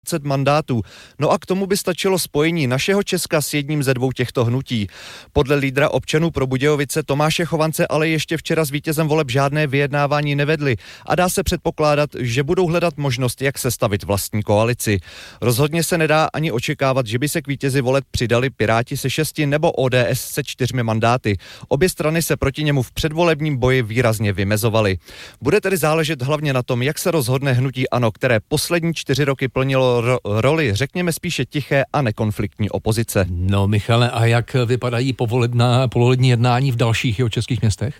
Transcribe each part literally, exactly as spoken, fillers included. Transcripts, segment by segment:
mandátů. No a k tomu by stačilo spojení našeho Česka s jedním ze dvou těchto hnutí. Podle lídra občanů pro Budějovice Tomáše Chovance ale ještě včera s vítězem voleb žádné vyjednávání nevedli a dá se předpokládat, že budou hledat možnost, jak sestavit vlastní koalici. Rozhodně se nedá ani očekávat, že by se k vítězi voleb přidali Piráti se šesti nebo O D S se čtyřmi mandáty. Obě strany se proti němu v předvolebním boji výrazně vymezovaly. Bude tedy záležet hlavně na tom, jak se rozhodne hnutí ANO, které poslední čtyři roky plnilo ro- roli, řekněme spíše tiché a nekonfliktní opozice. No Michale, a jak vypadají povolebná, povolební jednání v dalších jeho českých městech?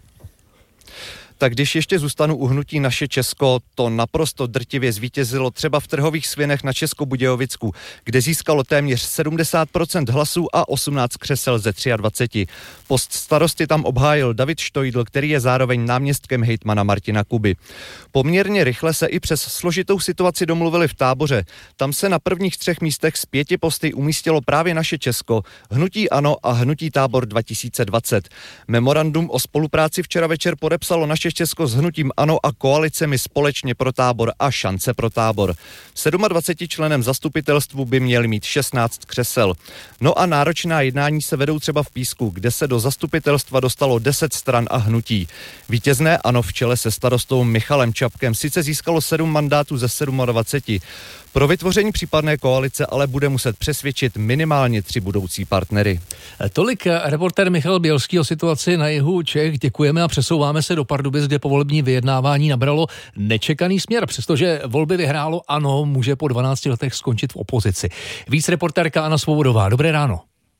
Tak když ještě zůstanu u hnutí Naše Česko, to naprosto drtivě zvítězilo třeba v Trhových Svinech na Českobudějovicku, kde získalo téměř sedmdesát procent hlasů a osmnáct křesel ze dvacet tři. Post starosty tam obhájil David Štojdl, který je zároveň náměstkem hejtmana Martina Kuby. Poměrně rychle se i přes složitou situaci domluvili v Táboře. Tam se na prvních třech místech z pěti posty umístilo právě Naše Česko, hnutí ANO a hnutí Tábor dva tisíce dvacet. Memorandum o spolupráci včera večer podepsalo Naše Česko s hnutím ANO a koalicemi Společně pro Tábor a Šance pro Tábor. dvaceti sedmi členem zastupitelstvu by měli mít šestnáct křesel. No a náročná jednání se vedou třeba v Písku, kde se do zastupitelstva dostalo deset stran a hnutí. Vítězné ANO v čele se starostou Michalem Čapkem sice získalo sedm mandátů ze dvaceti sedmi. Pro vytvoření případné koalice ale bude muset přesvědčit minimálně tři budoucí partnery. Tolik reportér Michal Bělský o situaci na jihu Čech. Děkujeme a přesouváme se do Pardubic, kde povolební vyjednávání nabralo nečekaný směr. Přestože volby vyhrálo ANO, může po dvanácti letech skončit v opozici. Víc reportérka Anna Svobodová. Dobré ráno.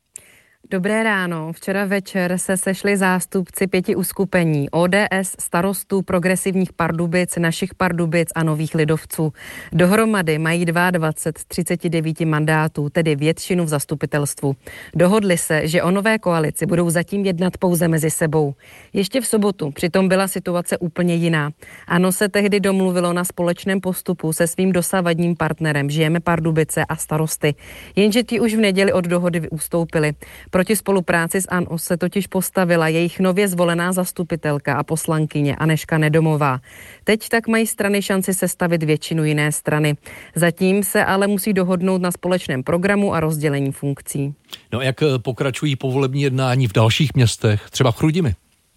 Dobré ráno. Včera večer se sešli zástupci pěti uskupení O D S, Starostů, Progresivních Pardubic, Našich Pardubic a Nových lidovců. Dohromady mají dvacet dva z třiceti devíti mandátů, tedy většinu v zastupitelstvu. Dohodli se, že o nové koalici budou zatím jednat pouze mezi sebou. Ještě v sobotu přitom byla situace úplně jiná. ANO se tehdy domluvilo na společném postupu se svým dosavadním partnerem Žijeme Pardubice a Starosty. Jenže ti už v neděli od dohody ustoupili. Proti spolupráci s ANO se totiž postavila jejich nově zvolená zastupitelka a poslankyně Anežka Nedomová. Teď tak mají strany šanci sestavit většinu jiné strany. Zatím se ale musí dohodnout na společném programu a rozdělení funkcí. No jak pokračují povolební jednání v dalších městech, třeba v Chrudimi?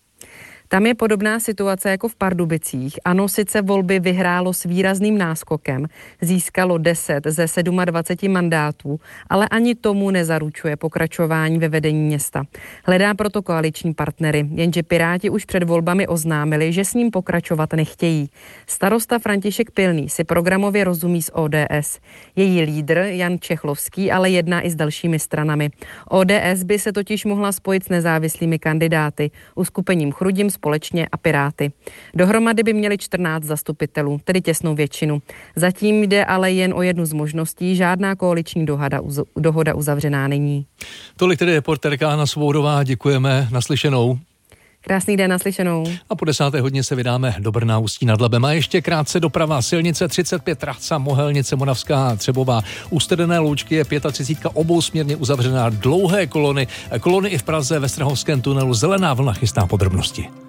Tam je podobná situace jako v Pardubicích. ANO sice volby vyhrálo s výrazným náskokem, získalo deset ze dvaceti sedmi mandátů, ale ani tomu nezaručuje pokračování ve vedení města. Hledá proto koaliční partnery, jenže Piráti už před volbami oznámili, že s ním pokračovat nechtějí. Starosta František Pilný si programově rozumí s O D S. Její lídr Jan Čechlovský ale jedná i s dalšími stranami. O D S by se totiž mohla spojit s nezávislými kandidáty, uskupením Chrudim, Společně a Piráty. Dohromady by měli čtrnáct zastupitelů, tedy těsnou většinu. Zatím jde ale jen o jednu z možností, žádná koaliční dohoda, dohoda uzavřená není. Tolik tedy reportérka Anna Svobodová, děkujeme, naslyšenou. Krásný den, naslyšenou. A po desáté hodině se vydáme do Brna, Ústí nad Labem. A ještě krátce doprava. Silnice třicet pět Trasa, Mohelnice, Moravská, Třebová. U Studené Loučky je třicet pět obousměrně uzavřená, dlouhé kolony. Kolony i v Praze ve Strahovském tunelu. Zelená vlna chystá podrobnosti.